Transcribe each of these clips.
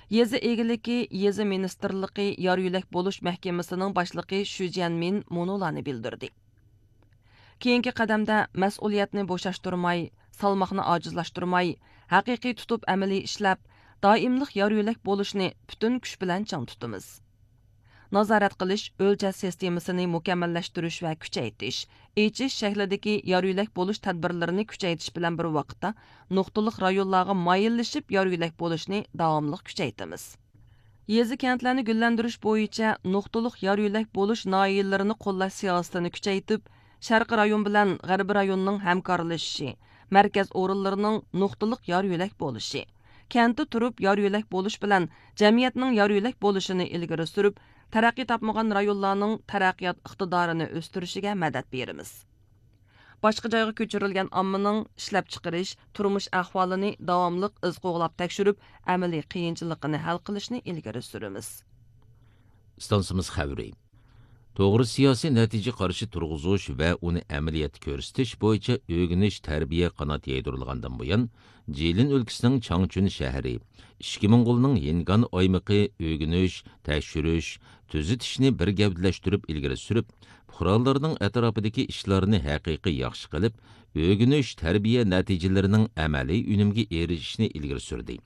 Yezi egiliki Yezi Ministerligi Yar Yo'lak bo'lish mahkamasining boshlig'i Shu Jianmin monolarni bildirdi. Keyingi qadamda mas'uliyatni bo'shashtirmay, salmoqni ojizlashtirmay, haqiqiy tutib amaliy ishlab, doimlik yar yo'lak bo'lishni butun kuch bilan chang tutamiz. Nazorat qilish, o'lchash sistemasini mukammallashtirish va kuchaytirish, echish shaklidagi yar yo'lak bo'lish tadbirlarini kuchaytirish bilan bir vaqtda nuqtaliq rayonlarga mayillashib yar yo'lak bo'lishni davomli kuchaytiramiz. Yezi kentlarni gullantirish bo'yicha nuqtaliq yar yo'lak bo'lish noyalarini qo'llash siyosatini kuchaytirib, Sharqi rayon bilan G'arbiy rayonning hamkorlashishi, markaz o'rinlarining nuqtaliq yar yo'lak bo'lishi, kentda turib yar yo'lak bo'lish bilan jamiyatning yar yo'lak bo'lishini ilgari surib, taraqqiy topmagan rayonlarning taraqqiyot iqtidorini o'stirishiga madad beramiz. Boshqa joyga ko'chirilgan ommaning ishlab chiqarish, turmush ahvolini davomli iz qo'g'lab tekshirib, amaliy qiyinchilikni hal qilishni ilgari suramiz. Stansimiz xavri. To'g'ri siyosiy natija qarshi turg'izish va uni amaliyotda ko'rsatish bo'yicha o'rganish tarbiya qanot yaydirilgandan buyon Jilin o'lkasining Changchun shahri 2000 yilning Yengan oymiqi o'rganish, tekshirish, tuzitishni bir gavdalashtirib ilgari surib, fuqarolarning atrofidagi ishlarni haqiqiy yaxshi qilib, o'rganish tarbiya natijalarining amaliy unumga erishishni ilgari surdi.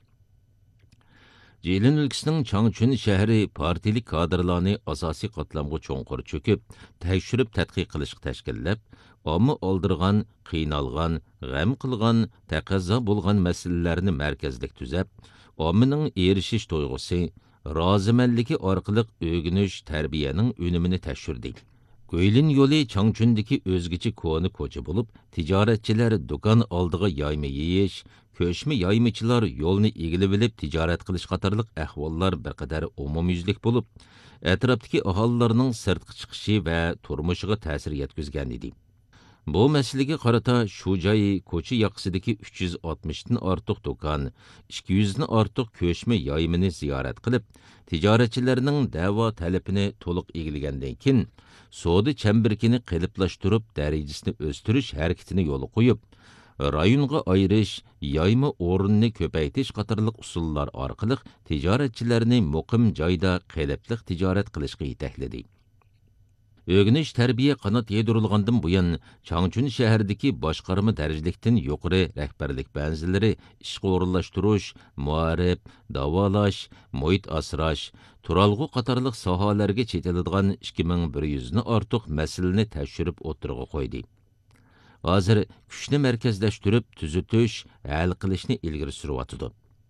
Jilin ülkəsinin Changchun şəhəri partilik kadrlarını asasi qatlamğa çoğunqur çöküb, təkşürüb tədqiq qilishqa təşkilləb, amma aldırğan, qiynalğan, ғəm qılğan, təqəzza bolğan məsələlərini mərkəzlik tüzəb, amının erişiş toyğusu, razımənliki arqılıq ögünüş tərbiyənin önümünü təşkürdü. Göylin yolu Changchundaki özgüçü konu koçu bulup, ticaretçiler dukan aldığı yayma yeyiş, köşme yaymıçılar yolunu ilgili bilip ticaret qilish qatarlıq ahvollar bir qadar umumyüzlik bulup, etrafdaki ahalilarning sirtqi chiqishi va turmushiga ta'sir yetkazgan edi. Bu masalaga qarata shu joy ko'cha yoqasidagi 360 dan ortiq do'kon, 200 dan ortiq ko'shma yaymini ziyorat qilib, tijoratchilarning da'vo talabini to'liq egillagandan keyin savdo chambarkini qiliplashtirib, darajasini o'stirish harakatini yo'l qo'yib, rayonga ayirish, yayma o'rinni ko'paytirish qatorliq usullar orqali tijoratchilarni muqim joyda qiliblik tijorat qilishga yetakladi. Ögüniş tərbiyə qanat yedirilgandan buyan Changchun şəhərdəki başqarma dərəcəlikdən yuqarı rəhbərlik bənziləri işqə orunlaşdırış, muarif, davalaş, muhit asraş, turalğu qatarlıq sahalərə çetildiğən 2100-ni artıq məsələni təşkürüb oturğa qoydu. Hazır күчне mərkəzləşdirib tüzütüş, həll qilishni ilgiri sürüvatıdı.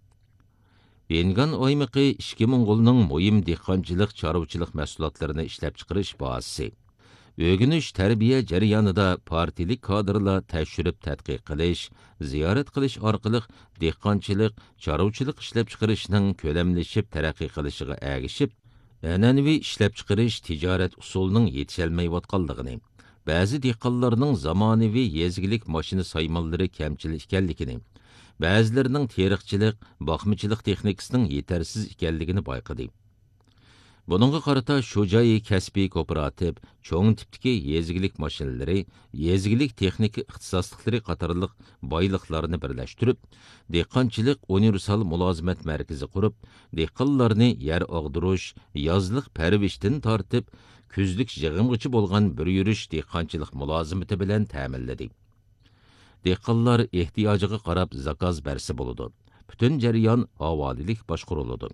Yengan oymiqi 2000 yılının muhim dehqonchilik, chorvachilik mahsulotlarini ishlab chiqarish bazasi. O'rganish tarbiya jarayonida partilik kadrlar tekshirib tadqiq qilish, ziyorat qilish orqali dehqonchilik, chorvachilik ishlab chiqarishning ko'lamlashib taraqqiy qilishiga ergishib, an'anaviy ishlab chiqarish tijorat usulining yetishalmayotganligini, ba'zi dehqonlarning zamonaviy yezgilik mashina saymonlari kamchilik ekanligini, ba'zilarining teriqchilik, boqmichilik texnikasining yetarsiz ekanligini bayqadi. Buningga qarata shu joy kasbiy kooperativ, cho'ng tipdagi yezgilik mashinalari, yezgilik texnika ixtisosliklari qatorliq boyliqlarni birlashtirib, dehqonchilik universal mulozimat markazi qurib, dehqonlarni yer og'dirish, yozliq parvishdan tortib, kuzlik yig'imgacha bo'lgan bir yurish dehqonchilik mulozimati bilan ta'minladi. Dehqonlar ehtiyojiga qarab zakaz bersa bo'ladi. Butun jarayon havolilik boshqariladi.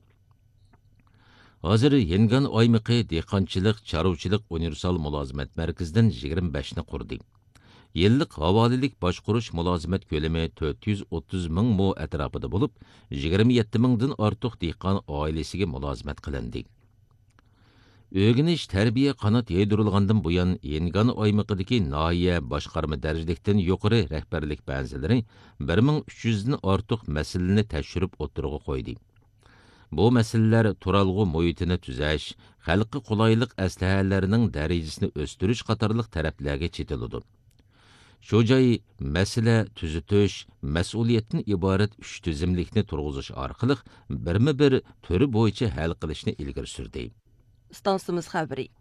Hozir Yengan oymiqi dehqonchilik, chorvachilik universal mulozimat markazidan 25 ni qurdi. Yillik havolilik boshqarish mulozimat ko'lami 430 ming mo atrofida bo'lib, 27 mingdan ortiq dehqon oilasiga mulozimat qilindi. O'rganish tarbiya qanot yaydirilgandan buyon Yengan oymiqidagi nohiya boshqarma darajalikdan yuqori rahbarlik ba'zilari 1300 dan ortiq masalani tekshirib o'tirg'a qo'ydi. Bu masalalar turalg'u muhitini tuzash, xalqqa qulaylik aslahalarining darajasini o'stirish qatorliq taraflarga chetiladi. Shu joy masala tuzitish, mas'uliyatdan iborat 3 tizimlikni turg'izish orqali birma-bir turi bo'yicha hal qilishni ilgari surdi. Stansimiz xabari.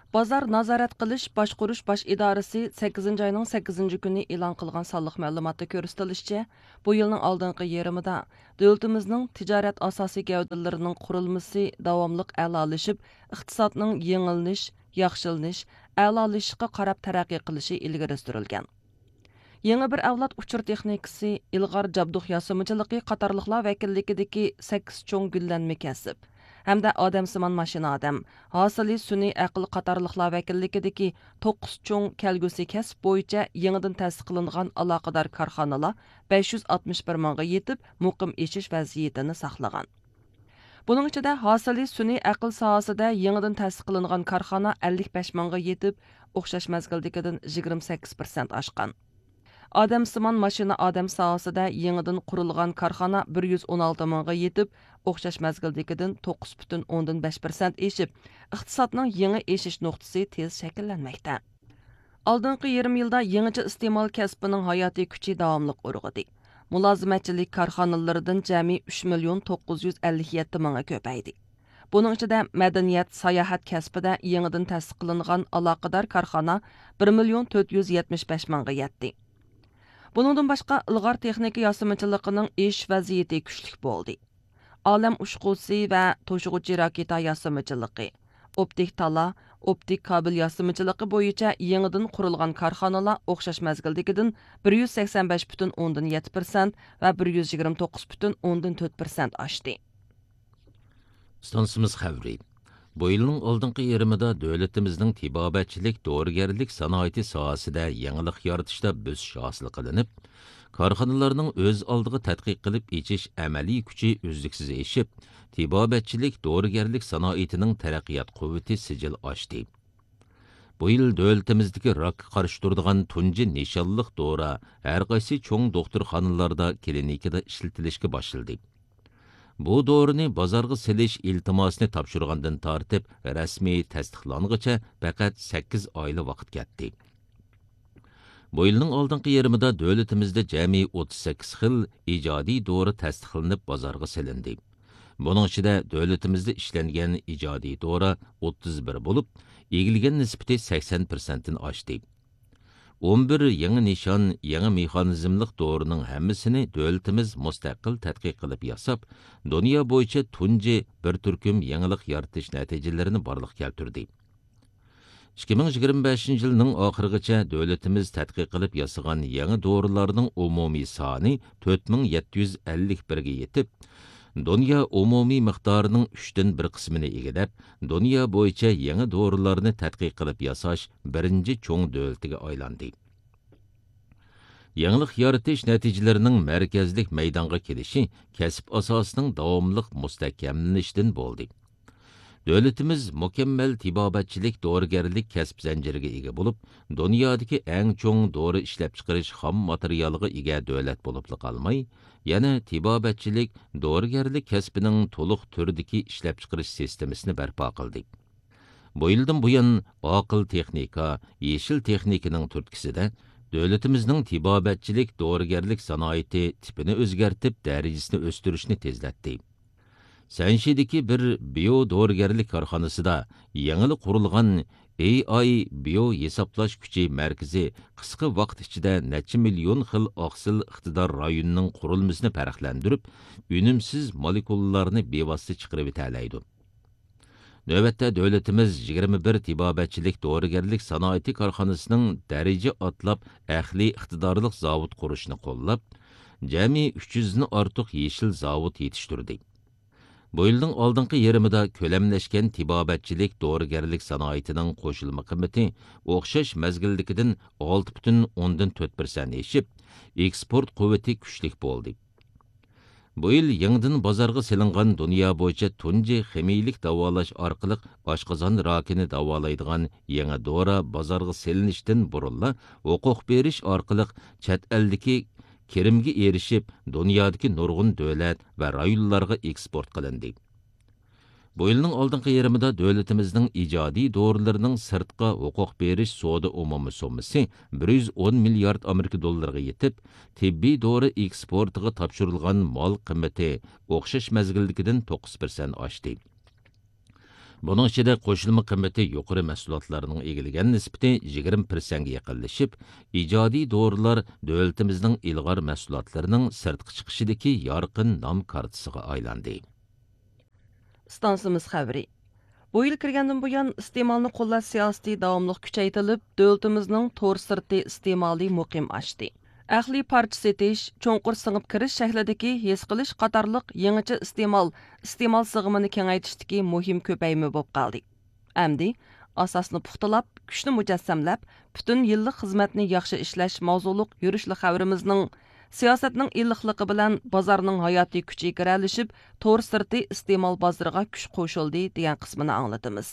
Bozor nazorat qilish boshqurish bosh idorasi 8 oyning 8 kuni e'lon qilgan sonliq ma'lumotda ko'rsatilishicha, bu yilning oldingi yarımida davlatimizning tijorat asosiy gavdalarining qurilmasi davomliq a'lolashib, iqtisodning yengillanish, yaxshilanish, a'lolashishga qarab taraqqiy qilishi ilgari surilgan. Yangi bir avlod uchur texnikasi, ilg'or jabduq yasamuchiligi qatorliqlar vakilligidagi 8 cho'ng gullanma kasb hamda odamsimon mashina odam, hosili sun'iy aql qatorliqlar vakilligidagi 9 cho'ng kelgusi kasb bo'yicha yangidan tasdiqlangan aloqador korxonalar 561 mingga yetib, muqim eshish vaziyatini saqlagan. Buning ichida hosili sun'iy aql sohasida yangidan tasdiqlangan korxona 55 mingga yetib, o'xshash mazgildagidan 28% oshgan. Odamsimon mashina odam sohasida yangidan qurilgan korxona 116 mingga yetib, o'xshash mazgildagidan 9,5% eshib, iqtisodning yangi eshish nuqtasi tez shakllanmoqda. Oldingi yarim yilda yangicha iste'mol kasbining hayotiy kuchi davomli urg'idi. Mulozimatchilik korxonalaridan jami 3,957 mingga ko'paydi. Buning ichida madaniyat, sayohat kasbida yangidan tasdiqlangan aloqador korxona 1,475 mingga yetdi. Buningdan boshqa ilg'or texnika yasamuchiligining ish vaziyati kuchli bo'ldi. Olam ushqusi va to'shig'uchi raketa yasamuchiligi, optik tala, optik kabel yasamuchiligi bo'yicha yangidan qurilgan korxonalar o'xshash mazgildagidan 185,7% va 129,4% oshdi. Stansimiz xavri. Bu yılın oldingi yarımida davlatimizning tibobatchilik, dorigarlik sanoati sohasida yangilik yaratishda bosish hosil qilinib, korxonalarning o'z oldiga tadqiq qilib echish amaliy kuchi uzluksiz eshib, tibobatchilik, dorigarlik sanoatining taraqqiyot quvvati sijil ochdi. Bu yil davlatimizdagi rakka qarshi turadigan tunji nishonliq dora har qaysi cho'ng doktorxonalarda klinikada ishlatilishga boshlandi. Bu dorini bozorga selish iltimosini topshirgandan tortib, rasmiy tasdiqlanguncha faqat 8 oyli vaqt ketdi. Bu yilning oldingi yarımida davlatimizda jami 38 xil ijodiy dori tasdiqlanib bozorga selindi. Buning ichida davlatimizda ishlangan ijodiy dori 31 bo'lib, egilgan nisbati 80% dan oshdi. 11 yangi nishon, yangi mexanizmlik dorining hammasini davlatimiz mustaqil tadqiq qilib yasab, dunyo bo'yicha tunji bir turkum yangilik yaratish natijalarini borliq keltirdi. 2025 yilning oxirigacha davlatimiz tadqiq qilib yasagan yangi dorilarning umumiy soni 4751 ga yetib, dunyo umumiy miqdorining 3dan 1 qismini egallab, dunyo bo'yicha yangi dorilarni tadqiq qilib yasash birinchi cho'ng davlatiga aylandi. Yangilik yaratish natijalarining markazlik maydonga kelishi kasb asosining davomli mustahkamlanishidan bo'ldi. Davlatimiz mukammal tibobatchilik, dorigarlik kasb zanjiriga ega bo'lib, dunyodagi eng cho'ng dori ishlab chiqarish xom materialiga ega davlat bo'lib qolmay, yana tibobatchilik, dorigarlik kasbining to'liq turdagi ishlab chiqarish sistemasini barpo qildi. Bu yildan buyon aql texnika, yeshil texnikaning turtkisida davlatimizning tibobatchilik, dorigarlik sanoati tipini o'zgartib, darajasini o'stirishni tezlatdi. Sanshidagi bir bio-dorigarlik korxonasida yangi qurilgan AI bio hisoblash kuchi markazi qisqa vaqt ichida necha million xil oqsil iqtidor rayonining qurilmasini farqlantirib, unumsiz molekulalarni bevosita chiqarib o'taydi. Növbətdə dövlətimiz 21 tibobatchilik, dorigarlik sanoati korxonasining daraja atlab əxli iqtidorlik zavod qurishni qo'llab, jami 300 dan ortiq yeshil zavod yetishtirdi. Bu yilning oldingi yarımida ko'lamlashgan tibobatchilik, dorigarlik sanoatining qo'shilma qiymati o'xshash mazgildagidan 6,4% eshib, eksport quvvati kuchli bo'ldi. Bu yil yangidan bozorga selingan dunyo bo'yicha tunji ximiylik davolash orqali oshqozon rakini davolaydigan yangi dori bozorga selinishdan burunla huquq berish orqali chet eldagi kirimga erishib, dunyodagi nurg'un davlat va rayonlarga eksport qilindi. Bu yilning oldingi yarımida davlatimizning ijodiy dorilarning sirtqa huquq berish savdo umumiy summasi 110 milliard Amerika dollariga yetib, tibbiy dori eksportiga topshirilgan mol qiymati o'xshash mazgildagidan 9% oshdi. Bunun içinde qo'shilma qimmati yuqori mahsulotlarning egiilgan nisbati 20% ga yaqinlashib, ijodiy dorilar davlatimizning ilg'or mahsulotlarining sirtqi chiqishidagi yorqin nom kartasiga aylandi. Stansimiz xəbəri. Bu yıl kirgandan buyon iste'molni qo'llash siyosati davomli kuchaytirilib, davlatimizning to'r sirti iste'moli muqim oshdi. Ahli parcha setish, cho'nqur singib kirish shaklidagi his qilish qatorliq yangicha iste'mol sig'imini kengaytishdagi muhim ko'payma bo'lib qoldi. Amdi asosni puxtalab, kuchni mujassamlab, butun yillik xizmatni yaxshi ishlash mavzuliq yurishli xabarimizning siyosatning illiqligi bilan bozorning hayotiy kuchi kiralishib, to'r sirti iste'mol bozoriga kuch qo'shildi degan qismini anglatamiz.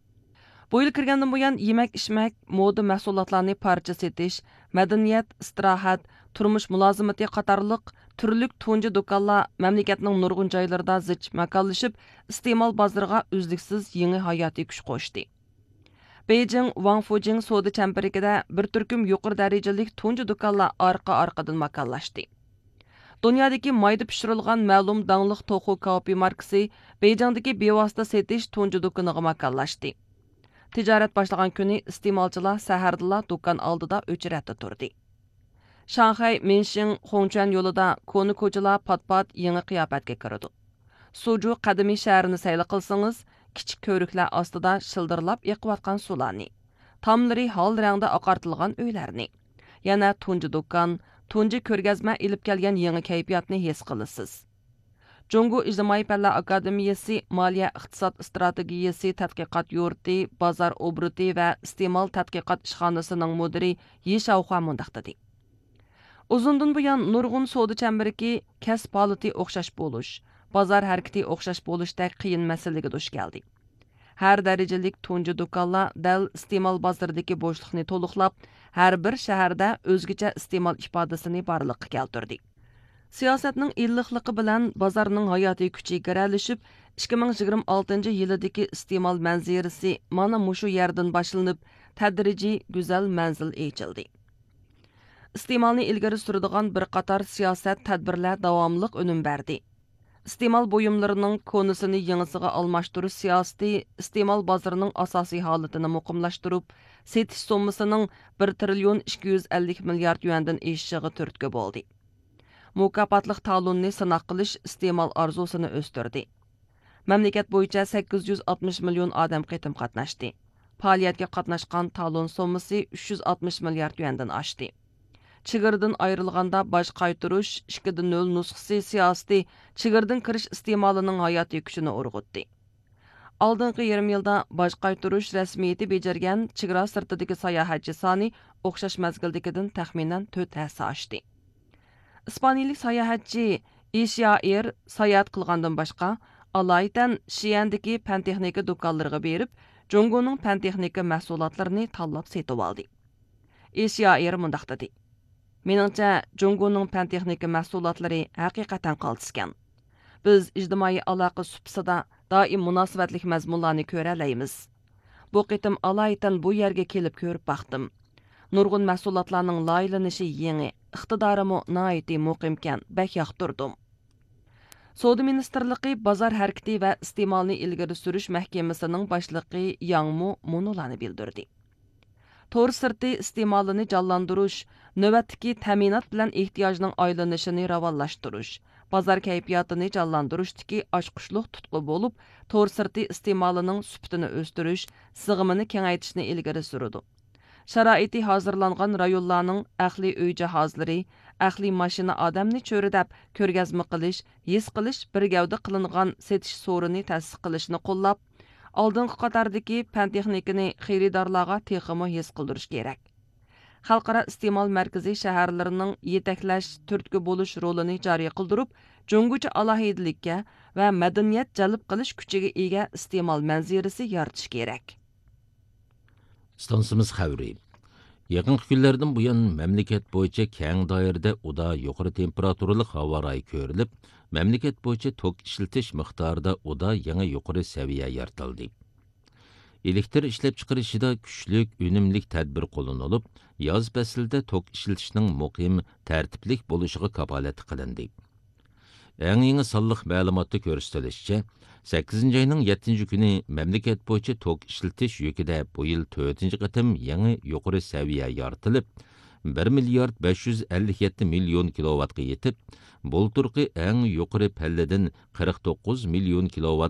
Bu yil kirgandan buyon yemak-ichmak, moda mahsulotlarni parcha setish, madaniyat, istirohat, turmush mulozimati qatorliq turlik tunji do'konlar mamlakatning nurg'un joylarida zich makonlashib, iste'mol bozoriga uzluksiz yangi hayotiy kuch qo'shdi. Beijing Wangfujing soda chambarigida bir turkum yuqori darajalik tunji do'konlar orqa-orqadan makonlashdi. Dunyodagi mayda pishirilgan ma'lum dangliq Toxu Coffee markasi Beijingdagi bevosita setish tunji do'koniga makonlashdi. Tijorat boshlagan kuni iste'molchilar sahardala do'kon oldida o'chiratda turdi. Shanxay Minshing Hongchuan yo'lida koni ko'chalar pat-pat yangi qiyofatga kirdi. Suju qadimiy shahrini sayli qilsangiz, kichik ko'riklar ostida shildirlab eqiyotgan sularni, tomlari hol rangda oqartilgan uylarni, yana tunji do'kon, tunji ko'rgazma ilib kelgan yangi kayfiyatni his qilasiz. Jungo İjtimoiy Fanlar Akademiyasi Moliya iqtisod strategiyasi tadqiqot yurti, bozor obro'ti va iste'mol tadqiqot ishxonasining mudiri Yi Shaohua mundaq dedi. Uzundan buyon nurg'un savdo chambariki kasb holati o'xshash bo'lish, bozor harakati o'xshash bo'lishda qiyin masalaga duch keldi. Har darajalik tunji do'konlar dal iste'mol bozoridagi bo'shliqni to'liqlab, har bir shaharda o'zgacha iste'mol ifodasini borliqqa keltirdi. Siyosatning illiqligi bilan bozorning hayotiy kuchi kiralishib, 2026 yilidagi iste'mol manzirasi mana mushu yerdan boshlanib, tadrijiy go'zal manzil echildi. Iste'molni ilgari suradigan bir qator siyosat tadbirlar davomliq unum berdi. Iste'mol buyumlarining konusini yangisiga almashtirish siyosati iste'mol bozorining asosiy holatini muqimlashtirib, setish sommasining 1 trillion 250 milliard yuandan eshishiga turtki bo'ldi. Mukofotliq talonni sinoq qilish iste'mol orzusini o'stirdi. Mamlakat bo'yicha 860 million odam qitim qatnashdi. Faoliyatga qatnashgan talon sommasi 360 milliard yuandan oshdi. Chigirdan ayrilganda bosh qaytirish 2.0 nusxasi siyosati chigirdan kirish iste'molining hayotiy kuchini urg'utdi. Oldingi yarım yilda bosh qaytirish rasmiyati bejargan chegara sirtidagi sayohatchi soni o'xshash mazgildagidan taxminan 4 hassa oshdi. İspaniyalik sayohatchi Isyair sayohat qilgandan boshqa alaydan Shiyandagi fan texnika do'konlariga berib, Jongoning fan texnika mahsulotlarini tanlab setib oldi. Isyair mundaq dedi: "Meningcha, Jongoning fan texnika mahsulotlari haqiqatan qaltiskan. Biz ijtimoiy aloqa supsida doim munosabatlik mazmunlarni ko'ra olamiz. Bu qitim alaydan bu yerga kelib ko'rib baxtim. Nurg'un mahsulotlarning loyilanishi yangi, iqtidorimi noiti muqimkan, bak yoqtirdim." Savdo ministrligi bozor harakati va iste'molni ilgari surish mahkamasining boshlig'i Yangmu Munulani bildirdi. To'r sirti iste'molini jonlantirish, navbatdagi ta'minot bilan ehtiyojning aylanishini ravonlashtirish, bozor kayfiyatini jonlantirishdagi ochqishliq tutqu bo'lib, to'r sirti iste'molining sifatini o'stirish, sig'imini kengaytirishni ilgari surdi. Sharoiti hozirlangan rayonlarning ahli uy jihozlari, ahli mashina odamni cho'ridab ko'rgazma qilish, his qilish bir gavda qilingan setish so'rini ta'sis qilishni qo'llab, oldingi qatordagi fan texnikani xaridorlarga texmi his qildirish kerak. Xalqaro iste'mol markaziy shaharlarining yetaklash, turtki bo'lish rolini joriy qildirib, jo'ngucha alohidalikka va madaniyat jalb qilish kuchiga ega iste'mol manzirasi yaratish kerak. Stansimiz xavri. Yaqinqi kunlardan buyon mamlakat bo'yicha keng doirada uda yuqori temperaturali havo rayi ko'rilib, mamlakat bo'yicha tok ishlatish miqdorida uda yangi yuqori saviya yaratildi. Elektr ishlab chiqarishida kuchlik, unumlik tadbir qo'llanilib, yoz faslida tok ishlatishning muqim, tartiblik bo'lishiga kafolat qilindi. Eng yangi sonliq ma'lumotda ko'rsatilishicha, 8 ayning 7 kuni mamlakat bo'yicha tok ishlatish yukida bu yil 4 qatim yangi yuqori saviya yoritilib, 1 milliard 557 million kilovatga yetib, bulturqi eng yuqori palladan 49 million kilovat